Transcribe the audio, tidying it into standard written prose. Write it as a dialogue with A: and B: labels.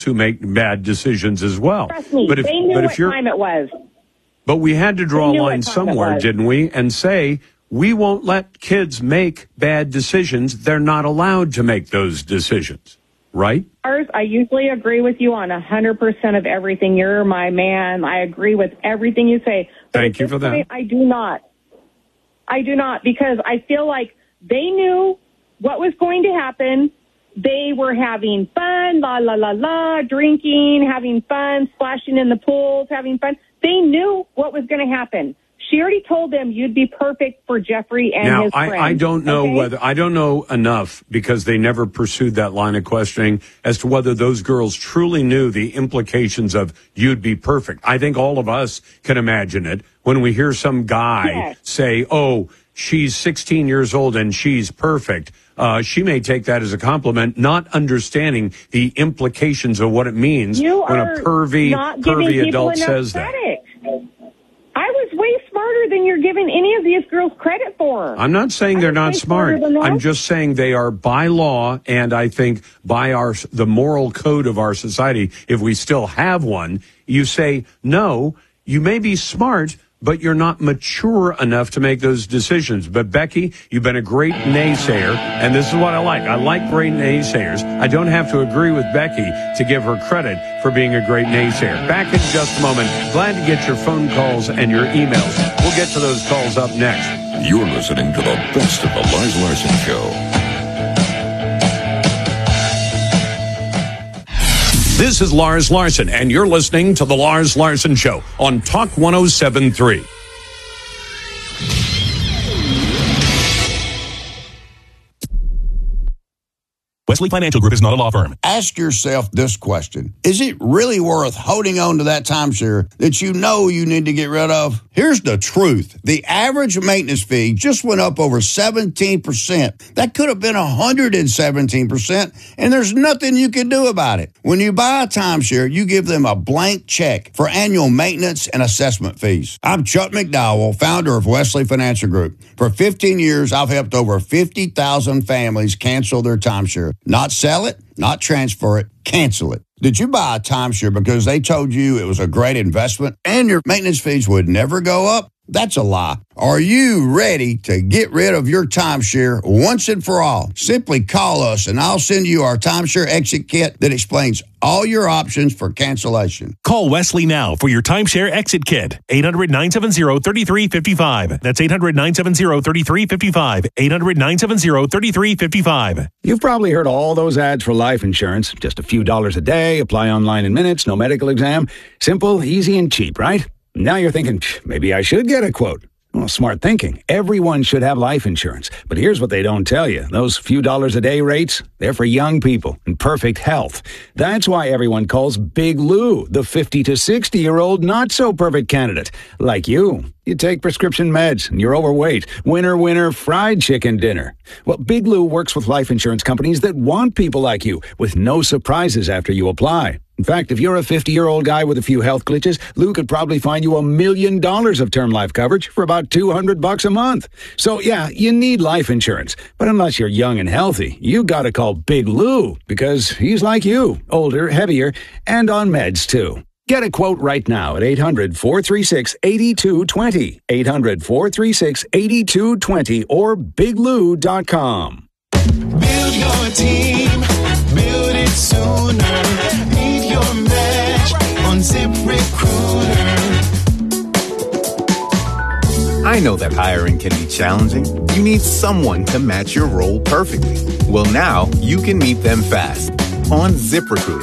A: who make bad decisions as well.
B: Trust me, they knew what time it was.
A: But we had to draw a line somewhere, didn't we? And say, we won't let kids make bad decisions. They're not allowed to make those decisions, right?
B: I usually agree with you on 100% of everything. You're my man. I agree with everything you say. But
A: Thank you for that.
B: I do not, because I feel like they knew what was going to happen. They were having fun, drinking, having fun, splashing in the pools, having fun. They knew what was going to happen. She already told them you'd be perfect for Jeffrey and his friends.
A: I don't know I don't know enough, because they never pursued that line of questioning, as to whether those girls truly knew the implications of you'd be perfect. I think all of us can imagine it when we hear some guy say, oh, she's 16 years old and she's perfect. She may take that as a compliment, not understanding the implications of what it means when a pervy adult says that.
B: I was way smarter than you're giving any of these girls credit for.
A: I'm not saying they're not smart. I'm just saying they are, by law, and I think by the moral code of our society, if we still have one, you say, no, you may be smart, but you're not mature enough to make those decisions. But, Becky, you've been a great naysayer, and this is what I like. I like great naysayers. I don't have to agree with Becky to give her credit for being a great naysayer. Back in just a moment. Glad to get your phone calls and your emails. We'll get to those calls up next.
C: You're listening to the best of the Lars Larson Show.
A: This is Lars Larson, and you're listening to The Lars Larson Show on Talk 107.3.
D: Wesley Financial Group is not a law firm.
E: Ask yourself this question. Is it really worth holding on to that timeshare that you know you need to get rid of? Here's the truth. The average maintenance fee just went up over 17%. That could have been 117%, and there's nothing you can do about it. When you buy a timeshare, you give them a blank check for annual maintenance and assessment fees. I'm Chuck McDowell, founder of Wesley Financial Group. For 15 years, I've helped over 50,000 families cancel their timeshare. Not sell it, not transfer it, cancel it. Did you buy a timeshare because they told you it was a great investment and your maintenance fees would never go up? That's a lie. Are you ready to get rid of your timeshare once and for all? Simply call us and I'll send you our timeshare exit kit that explains all your options for cancellation.
D: Call Wesley now for your timeshare exit kit. 800-970-3355. That's 800-970-3355. 800-970-3355.
F: You've probably heard all those ads for life insurance. Just a few dollars a day, apply online in minutes, no medical exam. Simple, easy, and cheap, right? Now you're thinking, maybe I should get a quote. Well, smart thinking. Everyone should have life insurance. But here's what they don't tell you. Those few dollars a day rates, they're for young people in perfect health. That's why everyone calls Big Lou the 50 to 60-year-old not-so-perfect candidate. Like you. You take prescription meds and you're overweight. Winner, winner, fried chicken dinner. Well, Big Lou works with life insurance companies that want people like you with no surprises after you apply. In fact, if you're a 50-year-old guy with a few health glitches, Lou could probably find you $1 million of term life coverage for about $200 a month. So, yeah, you need life insurance. But unless you're young and healthy, you got to call Big Lou because he's like you, older, heavier, and on meds, too. Get a quote right now at 800-436-8220, 800-436-8220, or biglou.com.
G: Build your team, build it sooner. Meet your match on ZipRecruiter.
H: I know that hiring can be challenging. You need someone to match your role perfectly. Well, now you can meet them fast on ZipRecruiter.